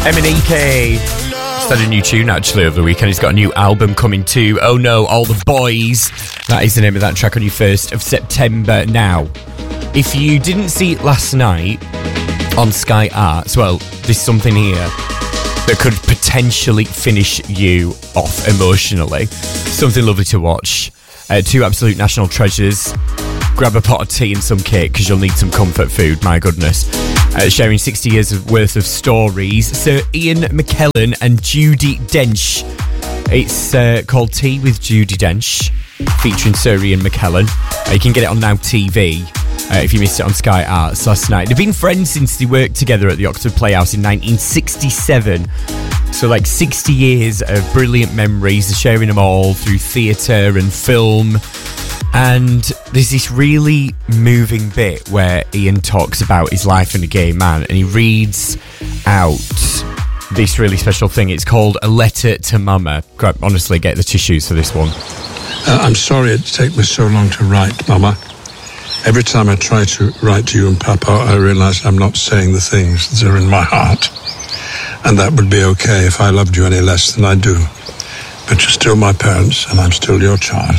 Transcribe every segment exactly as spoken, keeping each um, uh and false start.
Emanike started a new tune actually over the weekend. He's got a new album coming too. Oh no, All the Boys. That is the name of that track on your first of September. Now, if you didn't see it last night on Sky Arts, well, there's something here that could potentially finish you off emotionally. Something lovely to watch. Uh, two absolute national treasures. Grab a pot of tea and some cake because you'll need some comfort food, my goodness. Uh, sharing sixty years of worth of stories. Sir Ian McKellen and Judi Dench. It's uh, called Tea with Judi Dench, featuring Sir Ian McKellen. Uh, you can get it on Now T V uh, if you missed it on Sky Arts last night. They've been friends since they worked together at the Oxford Playhouse in nineteen sixty-seven. So like sixty years of brilliant memories, sharing them all through theatre and film. And there's this really moving bit where Ian talks about his life as a gay man, and he reads out this really special thing. It's called A Letter to Mama. Honestly, get the tissues for this one. Uh, I'm sorry it took me so long to write, Mama. Every time I try to write to you and Papa, I realise I'm not saying the things that are in my heart. And that would be okay if I loved you any less than I do. But you're still my parents, and I'm still your child.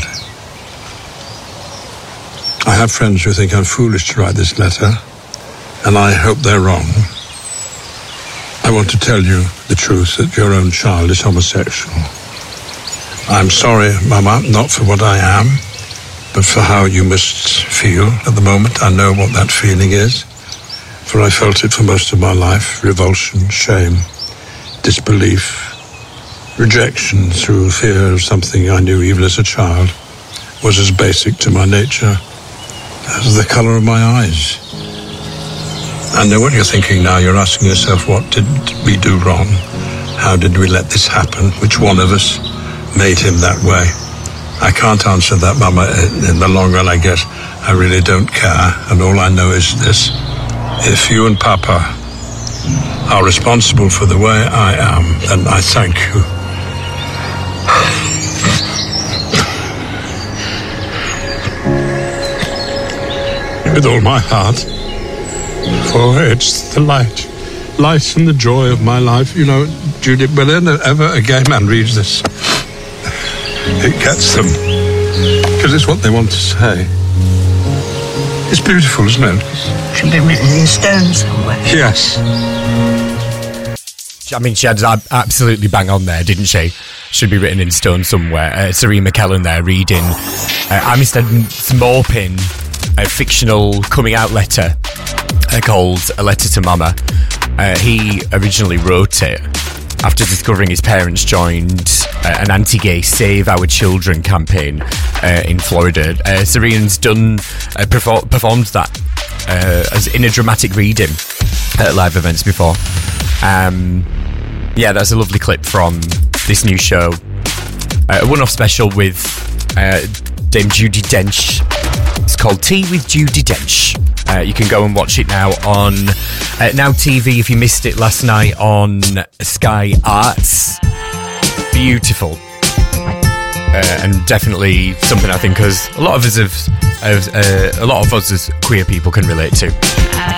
I have friends who think I'm foolish to write this letter, and I hope they're wrong. I want to tell you the truth that your own child is homosexual. I'm sorry, Mama, not for what I am, but for how you must feel at the moment. I know what that feeling is, for I felt it for most of my life. Revulsion, shame, disbelief, rejection through fear of something I knew even as a child was as basic to my nature as the colour of my eyes. I know what you're thinking now. You're asking yourself, what did we do wrong? How did we let this happen? Which one of us made him that way? I can't answer that, Mama. In the long run, I guess I really don't care. And all I know is this. If you and Papa are responsible for the way I am, then I thank you. With all my heart, for it's the light, light and the joy of my life. You know, Judy, whenever a gay man reads this, it gets them, because it's what they want to say. It's beautiful, isn't it? It should be written in stone somewhere. Yes. I mean, she had absolutely bang on there, didn't she? Should be written in stone somewhere. Uh, Sir Ian McKellen there reading uh, Amistad Morpin, a fictional coming out letter uh, called A Letter to Mama. Uh, he originally wrote it after discovering his parents joined uh, an anti-gay Save Our Children campaign uh, in Florida. Uh, Sir Ian's done uh, perfor- performed that uh, as in a dramatic reading at live events before. Um, yeah, that's a lovely clip from this new show. Uh, a one-off special with uh, Dame Judi Dench. It's called Tea with Judi Dench. Uh, you can go and watch it now on uh, Now T V if you missed it last night on Sky Arts. Beautiful. Uh, and definitely something I think, because a lot of us have, have uh, a lot of us as queer people can relate to.